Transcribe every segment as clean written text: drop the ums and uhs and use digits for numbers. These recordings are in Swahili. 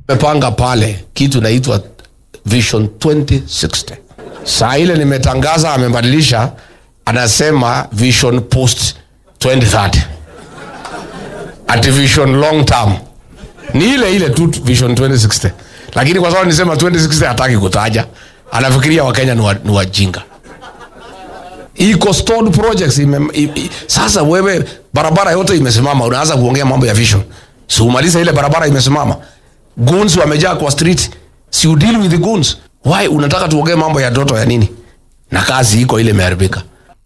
Nimepanga pale kitu naitwa Vision 2060. Saa ile nimetangaza amebadilisha, anasema Vision Post 2030. Ati Vision Long Term. Ni ile tu Vision 2060. Lakini kwa sababu nisema 2060 hataki kutaja, anafikiria Wakenya ni wajinga. Iko stored projects sasa wewe barabara yote imesimama, unaanza kuongea mambo ya vision. Si umaliza ile barabara imesimama. Goons wamejaa kwa street. Si you deal with the goons. Why unataka tuongee mambo ya ndoto ya nini? Na kazi iko ile imeharibika.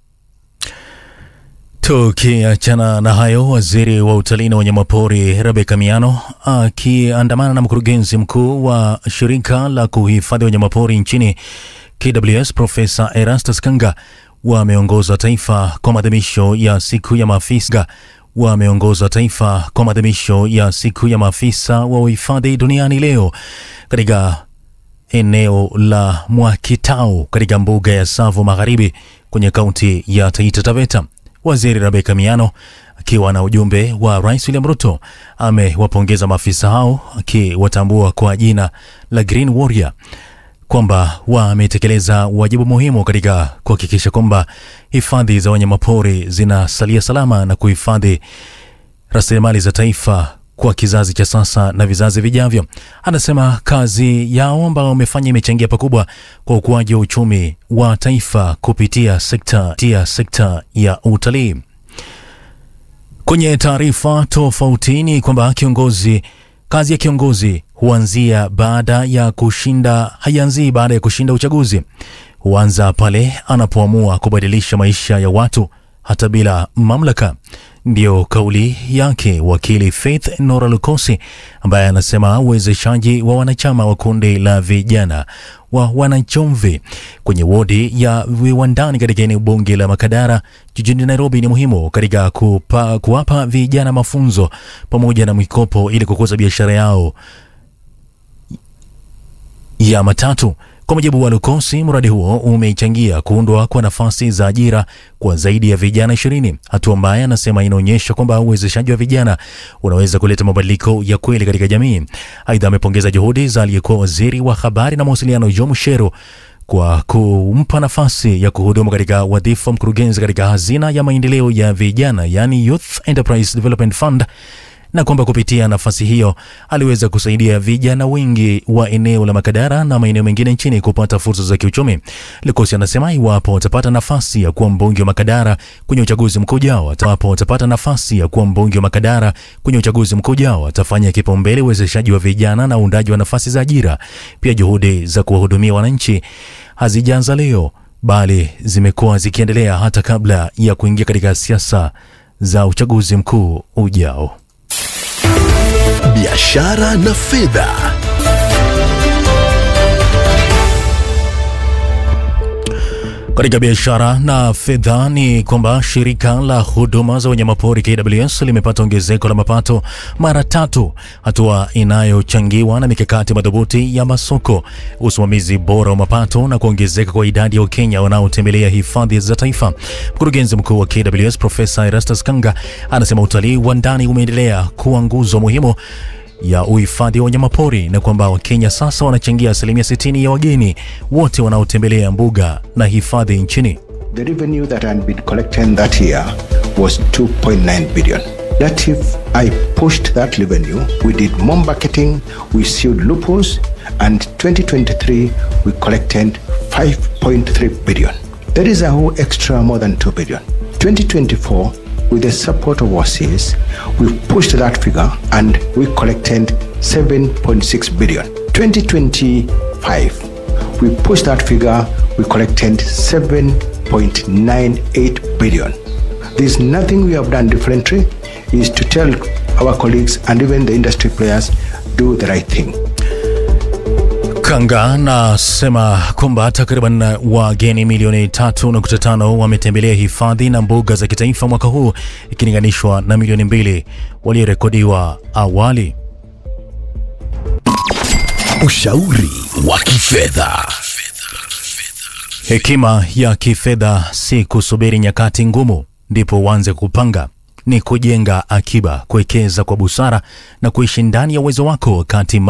Tukiachana na hayo, waziri wa utalii na wanyamapori Rebecca Miano akiandamana na mkurugenzi mkuu wa shirika la kuhifadhi wanyamapori nchini KWS Profesa Erastus Kanga wameongoza taifa kwa maadhimisho ya siku ya maafisa wa uhifadhi duniani leo katika eneo la Mwakitao katika mbuga ya Tsavo Magharibi kwenye kaunti ya Taita Taveta. Waziri Rebecca Miano akiwa na ujumbe wa Rais William Ruto amewapongeza maafisa hao akiwatambua kwa jina la Green Warrior kwamba wametekeleza wajibu muhimu katika kuhakikisha kwamba hifadhi za wanyamapori zinasalia salama na kuhifadhi rasilimali za taifa kwa kizazi cha sasa na vizazi vijavyo. Anasema kazi yao ambayo wamefanya imechangia pakubwa kwa ukuaji wa uchumi wa taifa kupitia sekta ya utalii. Kwenye taarifa tofauti ni kwamba kazi ya kiongozi haianzii baada ya kushinda uchaguzi. Huanza pale anapoamua kubadilisha maisha ya watu hata bila mamlaka. Ndio kauli yake wakili Faith Nora Lukosi, ambaye anasema uwezeshaji wa wanachama wa kundi la vijana wa Wanachomvi kwenye wodi ya Viwandani katika eneo bunge la Makadara jijini Nairobi ni muhimu katika kuwapa vijana mafunzo pamoja na mikopo ili kukuza biashara yao ya matatu. Kwa mujibu wa Lukosi, mradi huo umechangia kuundwa kwa nafasi za ajira kwa zaidi ya vijana 20, hatua ambayo anasema inaonyesha kwamba uwezeshaji wa vijana unaweza kuleta mabadiliko ya kweli katika jamii. Aidha, amepongeza juhudi za aliyekuwa waziri wa habari na mawasiliano Joe Mucheru kwa kumpa nafasi ya kuhudumu katika wadhifa mkurugenzi katika hazina ya maendeleo ya vijana, yani Youth Enterprise Development Fund, na kwamba kupitia nafasi hiyo aliweza kusaidia vijana wengi wa eneo la Makadara na maeneo mengine nchini kupata fursa za kiuchumi. Lukosi anasema iwapo atapata nafasi ya kuwa mbunge wa Makadara kwenye uchaguzi mkuu ujao, atafanya kipaumbele uwezeshaji wa vijana na uundaji wa nafasi za ajira. Pia juhudi za kuwahudumia wananchi hazijaanza leo, bali zimekuwa zikiendelea hata kabla ya kuingia katika siasa za uchaguzi mkuu ujao. Biashara na fedha. Katika biashara na fedha ni kwamba shirika la huduma za wanyamapori KWS limepata ongezeko la mapato mara 3, hatua inayochangiwa na mikakati madhubuti ya masoko, usimamizi bora wa mapato na kuongezeka kwa idadi ya Wakenya wanaotembelea hifadhi za taifa. Mkurugenzi mkuu wa KWS Profesa Erastus Kanga anasema utalii wa ndani umeendelea kuwa nguzo muhimu ya uhifadhi wa wanyamapori na kwamba Wakenya sasa wanachangia 60% ya wageni wote wanaotembelea mbuga na hifadhi nchini. The revenue that had been collected that year was 2.9 billion. That if I pushed that revenue, we did more marketing, we sealed loopholes, and 2023 we collected 5.3 billion. That is a whole extra more than 2 billion. 2024, with the support of OASIS, we pushed that figure and we collected 7.6 billion. 2025, we pushed that figure, we collected 7.98 billion. There's nothing we have done differently, is to tell our colleagues and even the industry players, do the right thing. Kanga anasema kwamba takriban wageni milioni 3.5 wametembelea hifadhi na mbuga za kitaifa mwaka huu ikilinganishwa na milioni 2 waliorekodiwa awali. Ushauri wa kifedha. Hekima ya kifedha si kusubiri nyakati ngumu ndipo uanze kupanga, ni kujenga akiba, kuwekeza kwa busara na kuishi ndani ya uwezo wako wakati